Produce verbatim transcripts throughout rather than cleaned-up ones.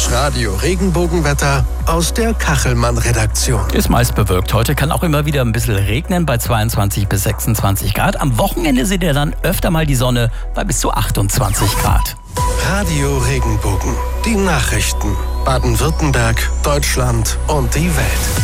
Das Radio-Regenbogenwetter aus der Kachelmann-Redaktion. Ist meist bewölkt. Heute kann auch immer wieder ein bisschen regnen bei zweiundzwanzig bis sechsundzwanzig Grad. Am Wochenende seht ihr dann öfter mal die Sonne bei bis zu achtundzwanzig Grad. Radio Regenbogen. Die Nachrichten. Baden-Württemberg, Deutschland und die Welt.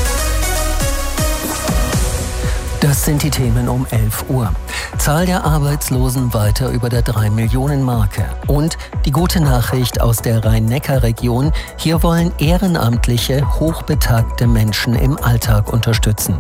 Das sind die Themen um elf Uhr. Zahl der Arbeitslosen weiter über der drei Millionen Marke. Und die gute Nachricht aus der Rhein-Neckar-Region. Hier wollen ehrenamtliche, hochbetagte Menschen im Alltag unterstützen.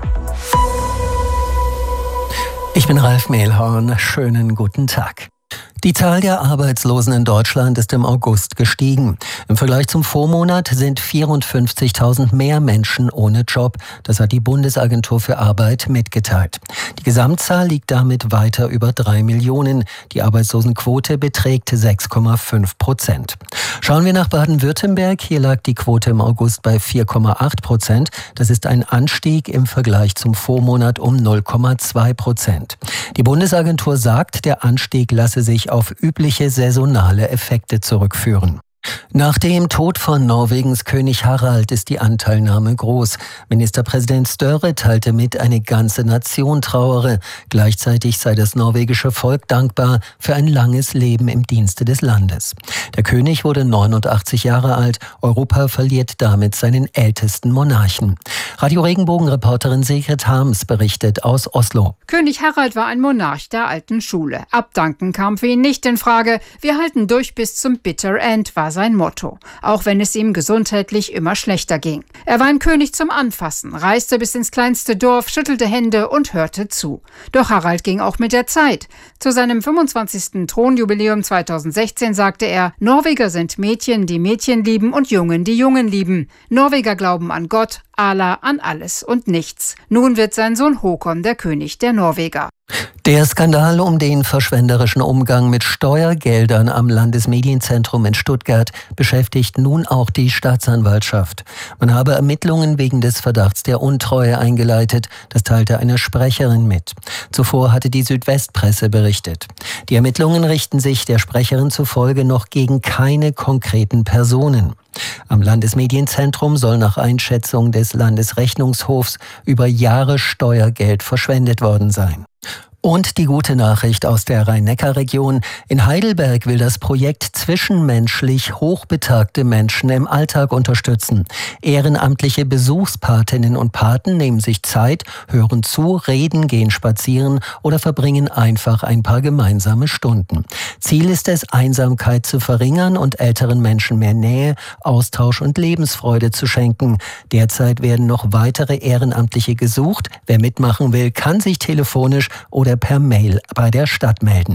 Ich bin Ralf Mehlhorn. Schönen guten Tag. Die Zahl der Arbeitslosen in Deutschland ist im August gestiegen. Im Vergleich zum Vormonat sind vierundfünfzigtausend mehr Menschen ohne Job. Das hat die Bundesagentur für Arbeit mitgeteilt. Die Gesamtzahl liegt damit weiter über drei Millionen. Die Arbeitslosenquote beträgt sechs Komma fünf Prozent. Schauen wir nach Baden-Württemberg. Hier lag die Quote im August bei vier Komma acht Prozent. Das ist ein Anstieg im Vergleich zum Vormonat um null Komma zwei Prozent. Die Bundesagentur sagt, der Anstieg lasse sich auf übliche saisonale Effekte zurückführen. Nach dem Tod von Norwegens König Harald ist die Anteilnahme groß. Ministerpräsident Støre teilte mit, eine ganze Nation trauere. Gleichzeitig sei das norwegische Volk dankbar für ein langes Leben im Dienste des Landes. Der König wurde neunundachtzig Jahre alt. Europa verliert damit seinen ältesten Monarchen. Radio Regenbogen-Reporterin Sigrid Harms berichtet aus Oslo. König Harald war ein Monarch der alten Schule. Abdanken kam für ihn nicht in Frage. Wir halten durch bis zum Bitter End, war sein Motto, auch wenn es ihm gesundheitlich immer schlechter ging. Er war ein König zum Anfassen, reiste bis ins kleinste Dorf, schüttelte Hände und hörte zu. Doch Harald ging auch mit der Zeit. Zu seinem fünfundzwanzigsten Thronjubiläum zweitausendsechzehn sagte er, Norweger sind Mädchen, die Mädchen lieben und Jungen, die Jungen lieben. Norweger glauben an Gott, Allah, an alles und nichts. Nun wird sein Sohn Håkon der König der Norweger. Der Skandal um den verschwenderischen Umgang mit Steuergeldern am Landesmedienzentrum in Stuttgart beschäftigt nun auch die Staatsanwaltschaft. Man habe Ermittlungen wegen des Verdachts der Untreue eingeleitet, das teilte eine Sprecherin mit. Zuvor hatte die Südwestpresse berichtet. Die Ermittlungen richten sich der Sprecherin zufolge noch gegen keine konkreten Personen. Am Landesmedienzentrum soll nach Einschätzung des Landesrechnungshofs über Jahre Steuergeld verschwendet worden sein. Und die gute Nachricht aus der Rhein-Neckar-Region. In Heidelberg will das Projekt zwischenmenschlich hochbetagte Menschen im Alltag unterstützen. Ehrenamtliche Besuchspatinnen und Paten nehmen sich Zeit, hören zu, reden, gehen spazieren oder verbringen einfach ein paar gemeinsame Stunden. Ziel ist es, Einsamkeit zu verringern und älteren Menschen mehr Nähe, Austausch und Lebensfreude zu schenken. Derzeit werden noch weitere Ehrenamtliche gesucht. Wer mitmachen will, kann sich telefonisch oder per Mail bei der Stadt melden.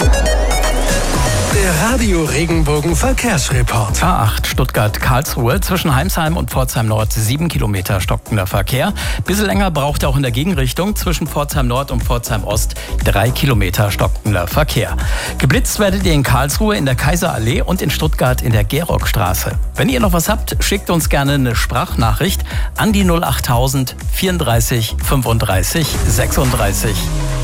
Der Radio Regenbogen Verkehrsreport. A acht Stuttgart-Karlsruhe zwischen Heimsheim und Pforzheim Nord sieben Kilometer stockender Verkehr. Bisschen länger braucht er auch in der Gegenrichtung zwischen Pforzheim Nord und Pforzheim Ost drei Kilometer stockender Verkehr. Geblitzt werdet ihr in Karlsruhe in der Kaiserallee und in Stuttgart in der Gerockstraße. Wenn ihr noch was habt, schickt uns gerne eine Sprachnachricht an die null achttausend vierunddreißig fünfunddreißig sechsunddreißig.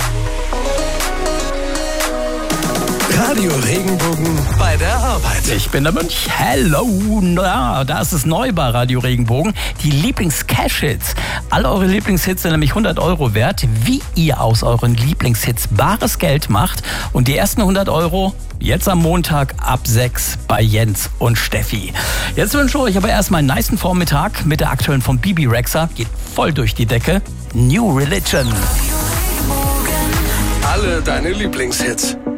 Radio Regenbogen bei der Arbeit. Ich bin der Mönch. Hello. Na, da ist es neu bei Radio Regenbogen. Die Lieblings-Cash-Hits. Alle eure Lieblingshits sind nämlich hundert Euro wert. Wie ihr aus euren Lieblingshits bares Geld macht. Und die ersten hundert Euro jetzt am Montag ab sechs bei Jens und Steffi. Jetzt wünsche ich euch aber erstmal einen nicen Vormittag mit der aktuellen von Bibi Rexha. Geht voll durch die Decke. New Religion. Alle deine Lieblingshits.